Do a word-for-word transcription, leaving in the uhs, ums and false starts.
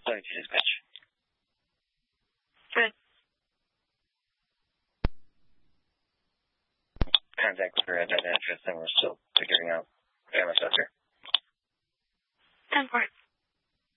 Going to dispatch. Good. Contact with her at that address, and we're still figuring out